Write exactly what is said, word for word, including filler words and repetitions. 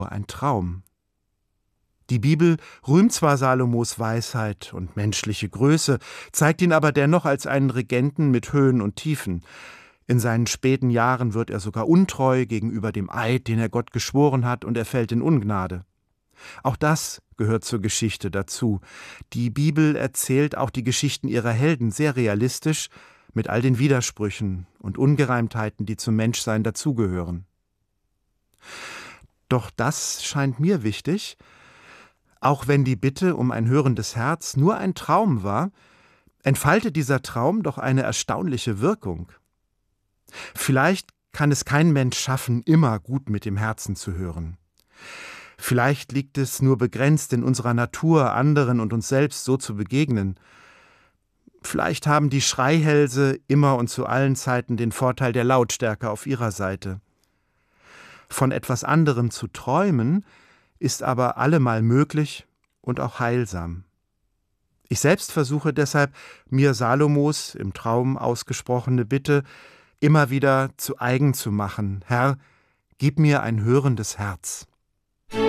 ein Traum. Die Bibel rühmt zwar Salomos Weisheit und menschliche Größe, zeigt ihn aber dennoch als einen Regenten mit Höhen und Tiefen. In seinen späten Jahren wird er sogar untreu gegenüber dem Eid, den er Gott geschworen hat, und er fällt in Ungnade. Auch das gehört zur Geschichte dazu. Die Bibel erzählt auch die Geschichten ihrer Helden sehr realistisch, mit all den Widersprüchen und Ungereimtheiten, die zum Menschsein dazugehören. Doch das scheint mir wichtig. Auch wenn die Bitte um ein hörendes Herz nur ein Traum war, entfaltet dieser Traum doch eine erstaunliche Wirkung. Vielleicht kann es kein Mensch schaffen, immer gut mit dem Herzen zu hören. Vielleicht liegt es nur begrenzt in unserer Natur, anderen und uns selbst so zu begegnen. Vielleicht haben die Schreihälse immer und zu allen Zeiten den Vorteil der Lautstärke auf ihrer Seite. Von etwas anderem zu träumen, ist aber allemal möglich und auch heilsam. Ich selbst versuche deshalb, mir Salomos im Traum ausgesprochene Bitte immer wieder zu eigen zu machen: Herr, gib mir ein hörendes Herz.